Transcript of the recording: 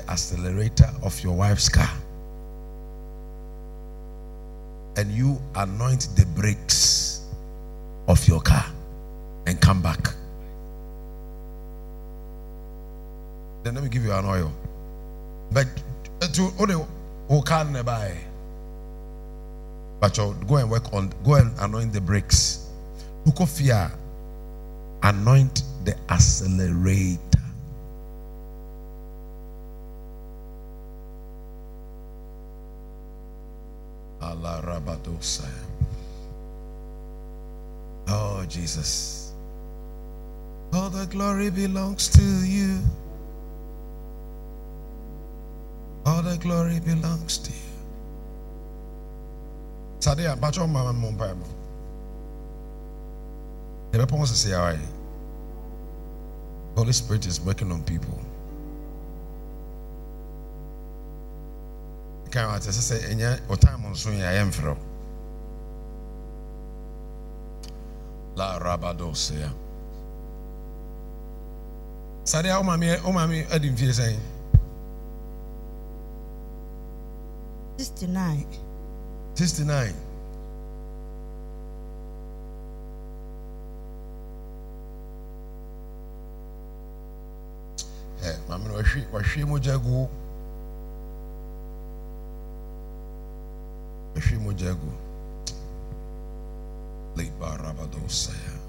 the accelerator of your wife's car and you anoint the brakes of your car and come back, then let me give you an oil. But to only who can buy. But you go and anoint the brakes. Look of fear. Anoint the accelerator. Allah Rabadosa. Oh Jesus. All the glory belongs to you. All the glory belongs to you. Sadia, but your mama mumpa. The people wants to say, "All right." Holy Spirit is working on people. Can't I say, "Enya, what time on soon I am from?" La Rabadosia. Sadia, oh mami, I didn't feel saying 69. 69. Mami, washi mojagu. Washi mojagu. Late Barabadosa.